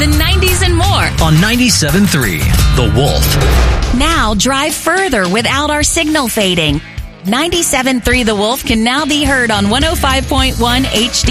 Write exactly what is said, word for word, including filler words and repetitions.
the nineties, and more. On ninety-seven point three, The Wolf. Now drive further without our signal fading. ninety-seven point three The Wolf can now be heard on one oh five point one H D